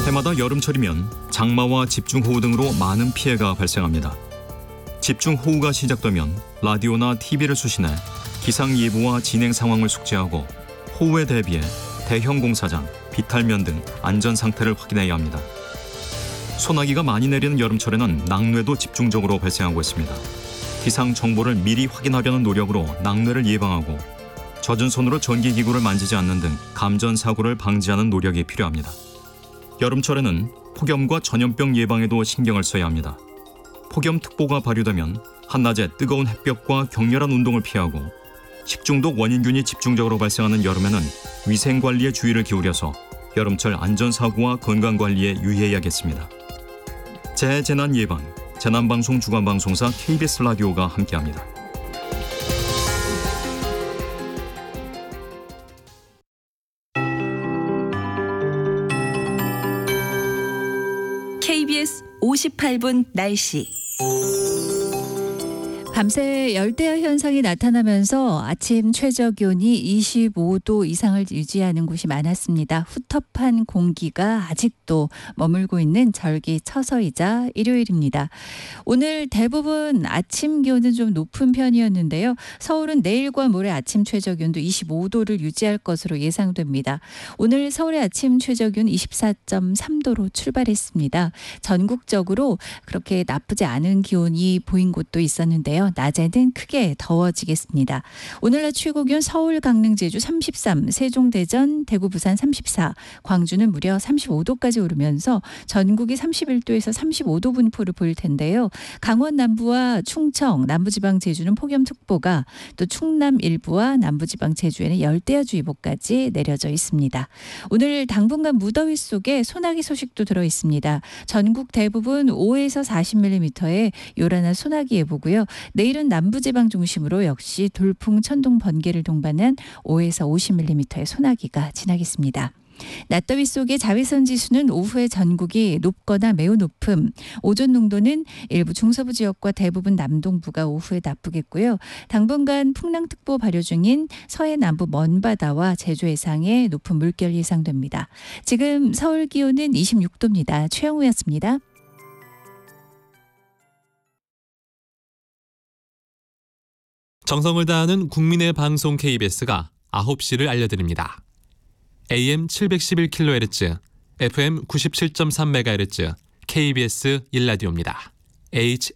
해마다 여름철이면 장마와 집중호우 등으로 많은 피해가 발생합니다. 집중호우가 시작되면 라디오나 TV를 수신해 기상예보와 진행 상황을 숙지하고 호우에 대비해 대형 공사장, 비탈면 등 안전 상태를 확인해야 합니다. 소나기가 많이 내리는 여름철에는 낙뢰도 집중적으로 발생하고 있습니다. 기상 정보를 미리 확인하려는 노력으로 낙뢰를 예방하고 젖은 손으로 전기기구를 만지지 않는 등 감전 사고를 방지하는 노력이 필요합니다. 여름철에는 폭염과 전염병 예방에도 신경을 써야 합니다. 폭염특보가 발효되면 한낮에 뜨거운 햇볕과 격렬한 운동을 피하고 식중독 원인균이 집중적으로 발생하는 여름에는 위생관리에 주의를 기울여서 여름철 안전사고와 건강관리에 유의해야겠습니다. 재해재난 예방, 재난방송 주간방송사 KBS 라디오가 함께합니다. KBS 58분 날씨. 밤새 열대야 현상이 나타나면서 아침 최저기온이 25도 이상을 유지하는 곳이 많았습니다. 후텁한 공기가 아직도 머물고 있는 절기처서이자 일요일입니다. 오늘 대부분 아침 기온은 좀 높은 편이었는데요. 서울은 내일과 모레 아침 최저기온도 25도를 유지할 것으로 예상됩니다. 오늘 서울의 아침 최저기온 24.3도로 출발했습니다. 전국적으로 그렇게 나쁘지 않은 기온이 보인 곳도 있었는데요. 낮에는 크게 더워지겠습니다. 오늘날 최고기온 서울, 강릉, 제주 33, 세종, 대전, 대구, 부산 34, 광주는 무려 35도까지 오르면서 전국이 31도에서 35도 분포를 보일 텐데요. 강원 남부와 충청, 남부지방 제주는 폭염특보가, 또 충남 일부와 남부지방 제주에는 열대야주의보까지 내려져 있습니다. 오늘 당분간 무더위 속에 소나기 소식도 들어 있습니다. 전국 대부분 5에서 40mm의 요란한 소나기 예보고요. 내일은 남부지방 중심으로 역시 돌풍, 천둥, 번개를 동반한 5에서 50mm의 소나기가 지나겠습니다. 낮더위 속에 자외선 지수는 오후에 전국이 높거나 매우 높음, 오존 농도는 일부 중서부 지역과 대부분 남동부가 오후에 나쁘겠고요. 당분간 풍랑특보 발효 중인 서해 남부 먼바다와 제주 해상에 높은 물결 예상됩니다. 지금 서울 기온은 26도입니다. 최영우였습니다. 정성을 다하는 국민의 방송 KBS가 9시를 알려드립니다. AM 711kHz, FM 97.3MHz KBS 1라디오입니다.